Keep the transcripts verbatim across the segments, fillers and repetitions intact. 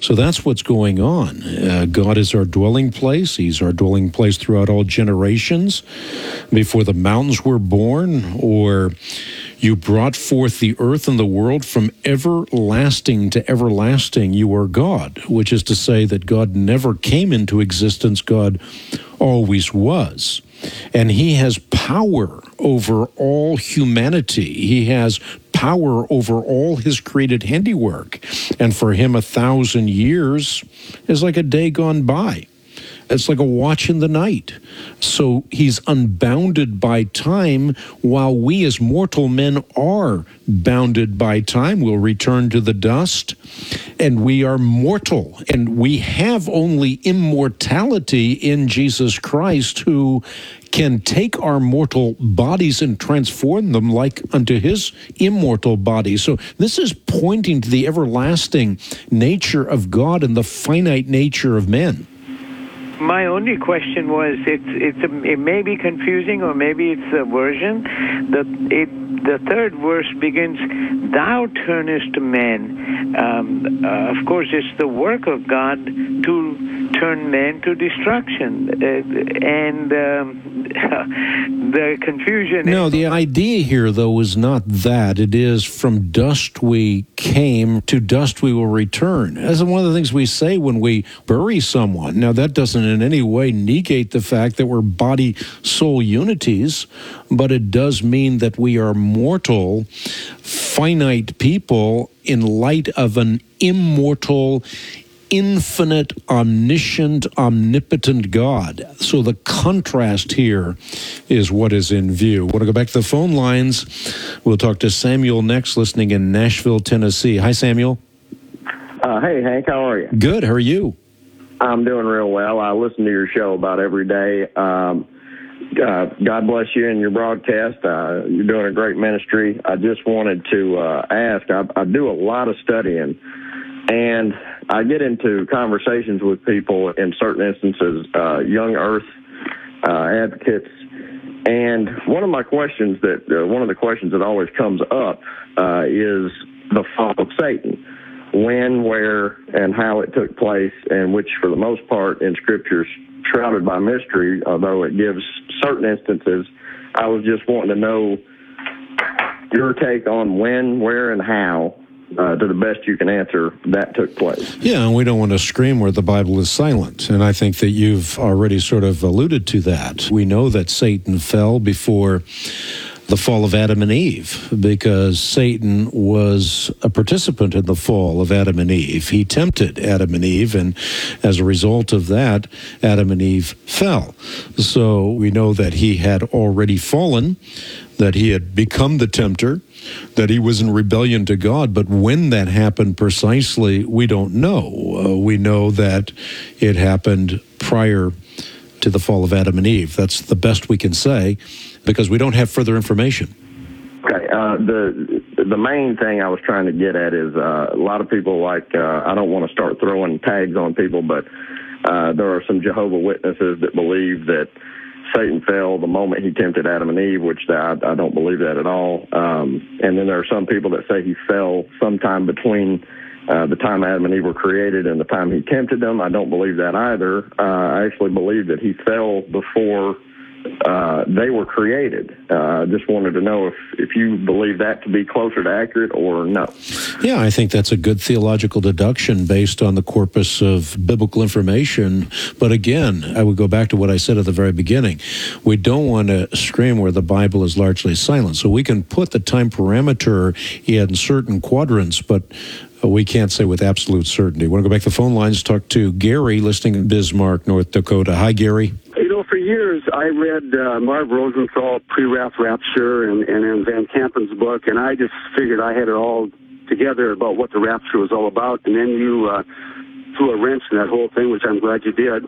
So that's what's going on. Uh, God is our dwelling place. He's our dwelling place throughout all generations. Before the mountains were born, or you brought forth the earth and the world from everlasting to everlasting, you are God, which is to say that God never came into existence. God always was. And he has power over all humanity. He has power over all his created handiwork. And for him, a thousand years is like a day gone by. It's like a watch in the night. So he's unbounded by time, while we as mortal men are bounded by time. We'll return to the dust, and we are mortal. And we have only immortality in Jesus Christ, who can take our mortal bodies and transform them like unto his immortal body. So this is pointing to the everlasting nature of God and the finite nature of men. My only question was, it's it's a, it may be confusing, or maybe it's a version. The it, the third verse begins, "Thou turnest men." Um, uh, of course, it's the work of God to turn men to destruction, uh, and um, the confusion. No, is, the idea here, though, is not that. It is from dust we came, to dust we will return. That's one of the things we say when we bury someone. Now, that doesn't in any way negate the fact that we're body-soul unities, but it does mean that we are mortal, finite people in light of an immortal, infinite, omniscient, omnipotent God. So the contrast here is what is in view. Want to go back to the phone lines? We'll talk to Samuel next, listening in Nashville, Tennessee. Hi, Samuel. Uh, hey, Hank, how are you? Good. How are you? I'm doing real well. I listen to your show about every day. Um, uh, God bless you and your broadcast. Uh, you're doing a great ministry. I just wanted to uh, ask, I, I do a lot of studying, and I get into conversations with people, in certain instances, uh, young earth uh, advocates, and one of my questions that, uh, one of the questions that always comes up uh, is the fall of Satan. When, where, and how it took place, and which, for the most part, in Scripture, is shrouded by mystery, although it gives certain instances. I was just wanting to know your take on when, where, and how, uh, to the best you can answer, that took place. Yeah, and we don't want to scream where the Bible is silent, and I think that you've already sort of alluded to that. We know that Satan fell before the fall of Adam and Eve, because Satan was a participant in the fall of Adam and Eve. He tempted Adam and Eve, and as a result of that, Adam and Eve fell. So we know that he had already fallen, that he had become the tempter, that he was in rebellion to God. But when that happened precisely, we don't know. Uh, we know that it happened prior to the fall of Adam and Eve. That's the best we can say, because we don't have further information. Okay. Uh, the the main thing I was trying to get at is uh, a lot of people like, uh, I don't want to start throwing tags on people, but uh, there are some Jehovah Witnesses that believe that Satan fell the moment he tempted Adam and Eve, which I, I don't believe that at all. Um, and then there are some people that say he fell sometime between Uh, the time Adam and Eve were created and the time he tempted them. I don't believe that either. Uh, I actually believe that he fell before uh, they were created. I uh, just wanted to know if, if you believe that to be closer to accurate or no. Yeah, I think that's a good theological deduction based on the corpus of biblical information. But again, I would go back to what I said at the very beginning. We don't want to scream where the Bible is largely silent. So we can put the time parameter in certain quadrants, but we can't say with absolute certainty. Want to go back to the phone lines, talk to Gary, listening in Bismarck, North Dakota. Hi, Gary. You know, for years, I read uh, Marv Rosenthal, Pre-Wrath Rapture, and, and in Van Kampen's book, and I just figured I had it all together about what the rapture was all about. And then you uh, threw a wrench in that whole thing, which I'm glad you did.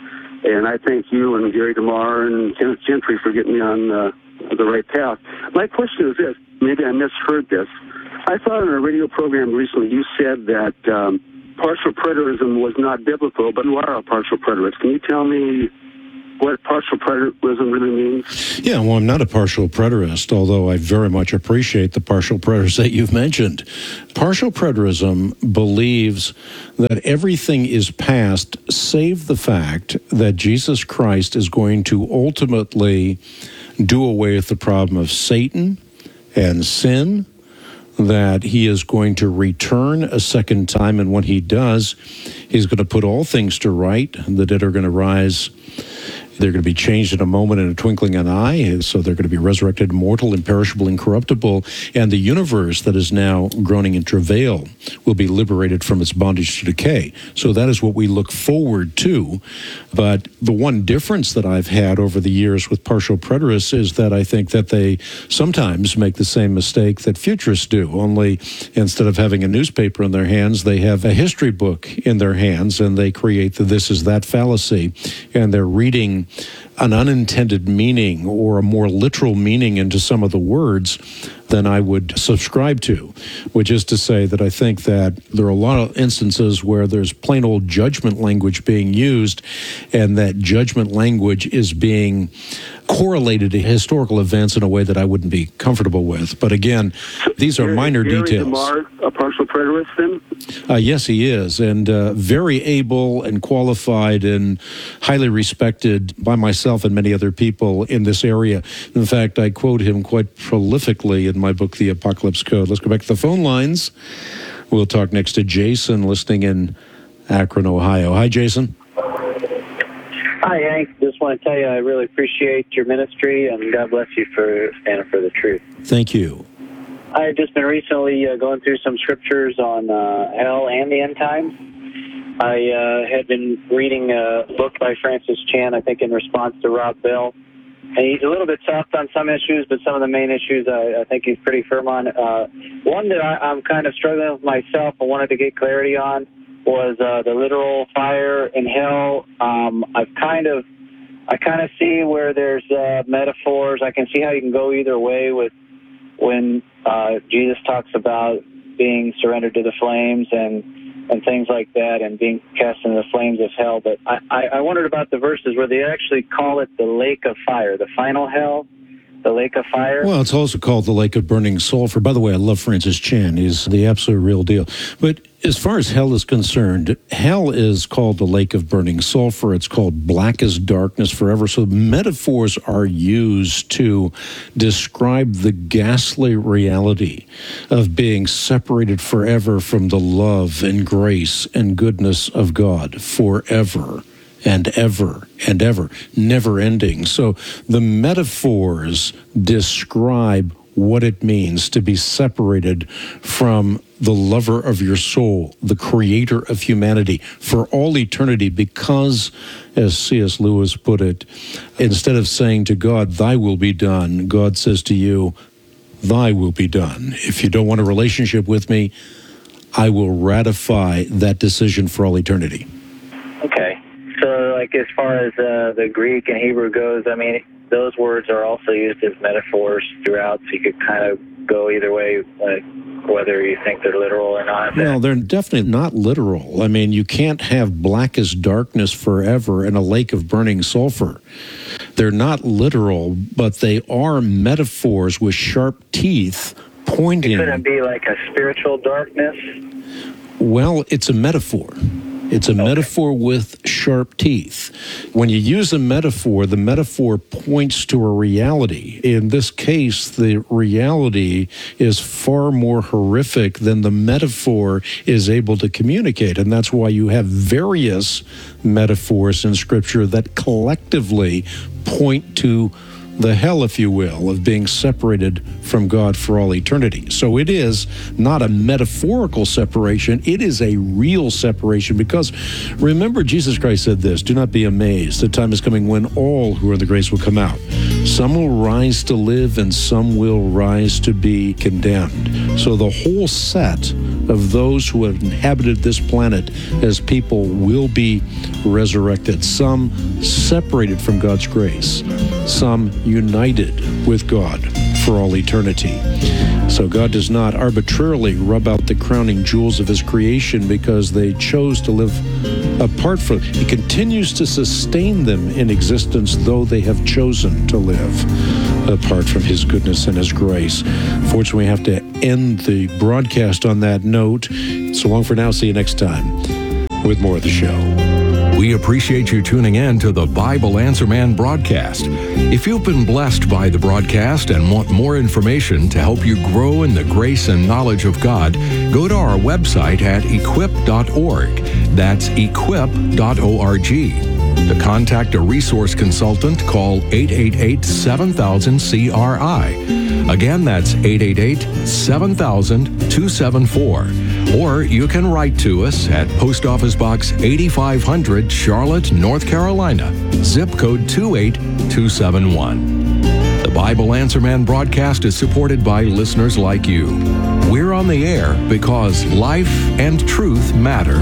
And I thank you and Gary DeMar and Kenneth Gentry for getting me on uh, the right path. My question is this. Maybe I misheard this. I thought in a radio program recently you said that um, partial preterism was not biblical, but you are a partial preterist. Can you tell me what partial preterism really means? Yeah, well, I'm not a partial preterist, although I very much appreciate the partial preterists that you've mentioned. Partial preterism believes that everything is past save the fact that Jesus Christ is going to ultimately do away with the problem of Satan and sin, that he is going to return a second time, and when he does, he's going to put all things to right. The dead are going to rise. They're going to be changed in a moment, in a twinkling of an eye. So they're going to be resurrected, immortal, imperishable, incorruptible. And the universe that is now groaning in travail will be liberated from its bondage to decay. So that is what we look forward to. But the one difference that I've had over the years with partial preterists is that I think that they sometimes make the same mistake that futurists do, only instead of having a newspaper in their hands, they have a history book in their hands, and they create the this is that fallacy, and they're reading an unintended meaning or a more literal meaning into some of the words than I would subscribe to, which is to say that I think that there are a lot of instances where there's plain old judgment language being used, and that judgment language is being correlated to historical events in a way that I wouldn't be comfortable with. But again, these are Gary, minor Gary details. DeMar, a partial preterist then? Uh, yes, he is, and uh, very able and qualified and highly respected by myself and many other people in this area. In fact, I quote him quite prolifically in my book, The Apocalypse Code. Let's go back to the phone lines. We'll talk next to Jason, listening in Akron, Ohio. Hi, Jason. Hi, Hank. Just want to tell you I really appreciate your ministry, and God bless you for standing for the truth. Thank you. I have just been recently uh, going through some scriptures on uh, hell and the end times. I uh, had been reading a book by Francis Chan, I think in response to Rob Bell. And he's a little bit soft on some issues, but some of the main issues I, I think he's pretty firm on. Uh, one that I, I'm kind of struggling with myself and wanted to get clarity on was uh, the literal fire in hell. Um, I've kind of, I kind of see where there's uh, metaphors. I can see how you can go either way with when uh, Jesus talks about being surrendered to the flames and and things like that, and being cast into the flames of hell. But I, I, I wondered about the verses where they actually call it the lake of fire, the final hell, the lake of fire. Well, it's also called the lake of burning sulfur. By the way, I love Francis Chan. He's the absolute real deal. But as far as hell is concerned, hell is called the lake of burning sulfur. It's called black as darkness forever. So metaphors are used to describe the ghastly reality of being separated forever from the love and grace and goodness of God forever and ever and ever, never ending. So the metaphors describe what it means to be separated from the lover of your soul, the creator of humanity for all eternity, because, as C S Lewis put it, instead of saying to God, thy will be done, God says to you, thy will be done. If you don't want a relationship with me, I will ratify that decision for all eternity. Okay. So, like, as far as uh, the Greek and Hebrew goes, I mean, those words are also used as metaphors throughout, so you could kind of go either way, like, whether you think they're literal or not. Well, they're definitely not literal. I mean, you can't have black as darkness forever in a lake of burning sulfur. They're not literal, but they are metaphors with sharp teeth pointing. It couldn't be like a spiritual darkness? Well, it's a metaphor. It's a okay. metaphor with sharp teeth. When you use a metaphor, the metaphor points to a reality. In this case, the reality is far more horrific than the metaphor is able to communicate. And that's why you have various metaphors in Scripture that collectively point to the hell, if you will, of being separated from God for all eternity. So it is not a metaphorical separation. It is a real separation, because remember, Jesus Christ said this, do not be amazed. The time is coming when all who are in the grace will come out. Some will rise to live and some will rise to be condemned. So the whole set of those who have inhabited this planet as people will be resurrected. Some separated from God's grace. Some united with God for all eternity. So God does not arbitrarily rub out the crowning jewels of his creation because they chose to live apart from him. He continues to sustain them in existence, though they have chosen to live apart from his goodness and his grace. Fortunately, we have to end the broadcast on that note. So long for now. See you next time with more of the show. We appreciate you tuning in to the Bible Answer Man broadcast. If you've been blessed by the broadcast and want more information to help you grow in the grace and knowledge of God, go to our website at equip dot org. That's equip dot org. To contact a resource consultant, call eight eight eight, seven thousand, C R I. Again, that's eight eight eight, seven thousand, two seven four. Or you can write to us at Post Office Box eighty-five hundred, Charlotte, North Carolina, zip code two eight two seven one. The Bible Answer Man broadcast is supported by listeners like you. We're on the air because life and truth matter.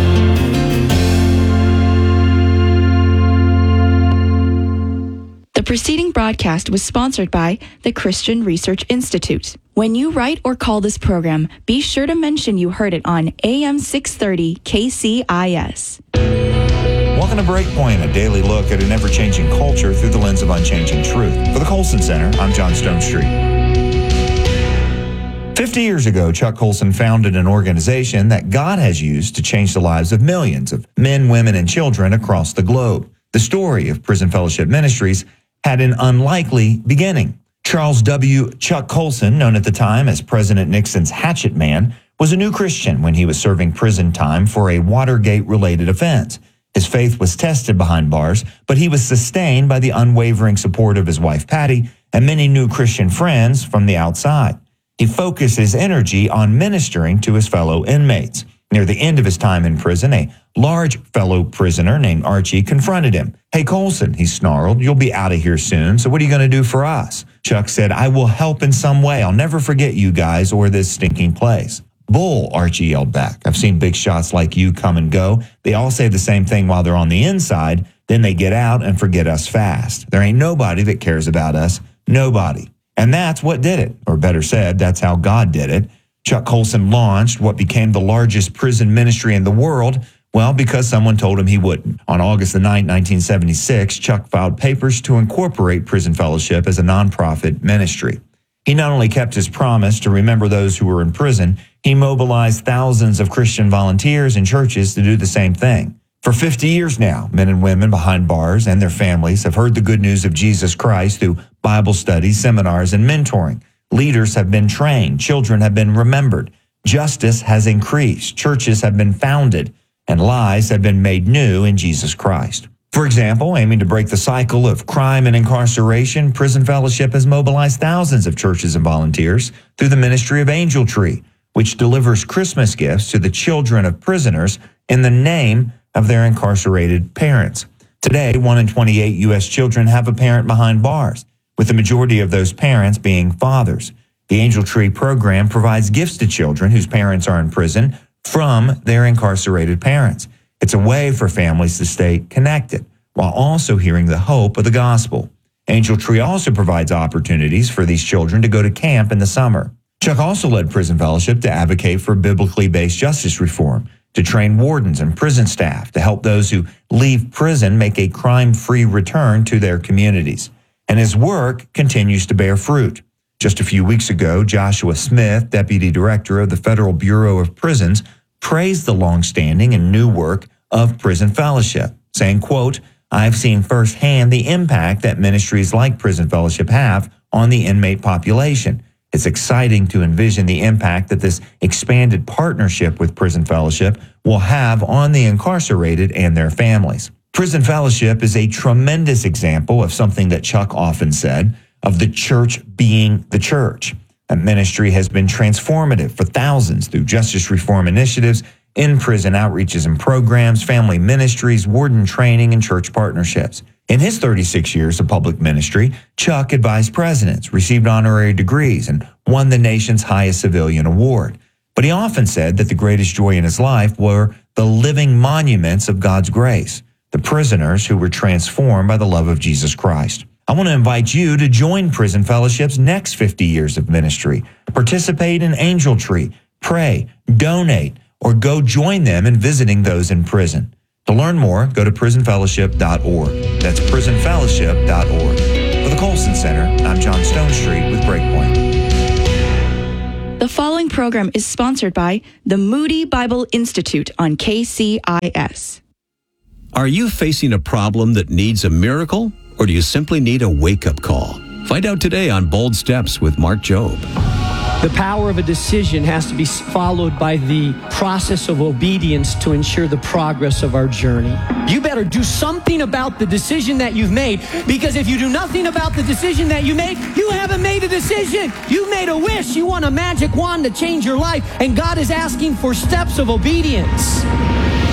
The preceding broadcast was sponsored by the Christian Research Institute. When you write or call this program, be sure to mention you heard it on A M six thirty K C I S. Welcome to Breakpoint, a daily look at an ever-changing culture through the lens of unchanging truth. For the Colson Center, I'm John Stone Street. Fifty years ago, Chuck Colson founded an organization that God has used to change the lives of millions of men, women, and children across the globe. The story of Prison Fellowship Ministries had an unlikely beginning. Charles W. Chuck Colson, known at the time as President Nixon's hatchet man, was a new Christian when he was serving prison time for a Watergate-related offense. His faith was tested behind bars, but he was sustained by the unwavering support of his wife, Patty, and many new Christian friends from the outside. He focused his energy on ministering to his fellow inmates. Near the end of his time in prison, a large fellow prisoner named Archie confronted him. "Hey, Colson," he snarled, "you'll be out of here soon, so what are you going to do for us?" Chuck said, "I will help in some way. I'll never forget you guys or this stinking place." "Bull," Archie yelled back. "I've seen big shots like you come and go. They all say the same thing while they're on the inside, then they get out and forget us fast. There ain't nobody that cares about us. Nobody." And that's what did it. Or better said, that's how God did it. Chuck Colson launched what became the largest prison ministry in the world, well, because someone told him he wouldn't. On August the ninth, nineteen seventy-six, Chuck filed papers to incorporate Prison Fellowship as a nonprofit ministry. He not only kept his promise to remember those who were in prison, he mobilized thousands of Christian volunteers and churches to do the same thing. For fifty years now, men and women behind bars and their families have heard the good news of Jesus Christ through Bible studies, seminars, and mentoring. Leaders have been trained, children have been remembered, justice has increased, churches have been founded, and lives have been made new in Jesus Christ. For example, aiming to break the cycle of crime and incarceration, Prison Fellowship has mobilized thousands of churches and volunteers through the ministry of Angel Tree, which delivers Christmas gifts to the children of prisoners in the name of their incarcerated parents. Today, one in twenty-eight U S children have a parent behind bars, with the majority of those parents being fathers. The Angel Tree program provides gifts to children whose parents are in prison from their incarcerated parents. It's a way for families to stay connected while also hearing the hope of the gospel. Angel Tree also provides opportunities for these children to go to camp in the summer. Chuck also led Prison Fellowship to advocate for biblically based justice reform, to train wardens and prison staff to help those who leave prison make a crime-free return to their communities. And his work continues to bear fruit. Just a few weeks ago, Joshua Smith, Deputy Director of the Federal Bureau of Prisons, praised the longstanding and new work of Prison Fellowship, saying, quote, "I've seen firsthand the impact that ministries like Prison Fellowship have on the inmate population. It's exciting to envision the impact that this expanded partnership with Prison Fellowship will have on the incarcerated and their families." Prison Fellowship is a tremendous example of something that Chuck often said, of the church being the church. That ministry has been transformative for thousands through justice reform initiatives, in-prison outreaches and programs, family ministries, warden training, and church partnerships. In his thirty-six years of public ministry, Chuck advised presidents, received honorary degrees, and won the nation's highest civilian award. But he often said that the greatest joy in his life were the living monuments of God's grace, the prisoners who were transformed by the love of Jesus Christ. I want to invite you to join Prison Fellowship's next fifty years of ministry. Participate in Angel Tree, pray, donate, or go join them in visiting those in prison. To learn more, go to prison fellowship dot org. That's prison fellowship dot org. For the Colson Center, I'm John Stonestreet with Breakpoint. The following program is sponsored by the Moody Bible Institute on K C I S. Are you facing a problem that needs a miracle, or do you simply need a wake-up call? Find out today on Bold Steps with Mark Jobe. The power of a decision has to be followed by the process of obedience to ensure the progress of our journey. You better do something about the decision that you've made, because if you do nothing about the decision that you made, you haven't made a decision. You've made a wish. You want a magic wand to change your life, and God is asking for steps of obedience.